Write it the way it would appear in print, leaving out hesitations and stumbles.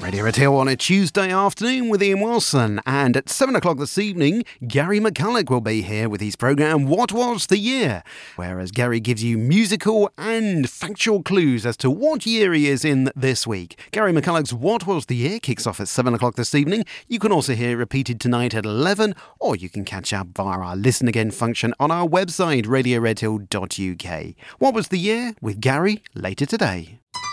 Radio Red Hill on a Tuesday afternoon with Ian Wilson, and at 7 o'clock this evening, Gary McCulloch will be here with his programme What Was the Year, whereas Gary gives you musical and factual clues as to what year he is in this week. Gary McCulloch's What Was the Year kicks off at 7 o'clock this evening. You can also hear it repeated tonight at 11, or you can catch up via our Listen Again function on our website radioredhill.uk. What Was the Year with Gary later today.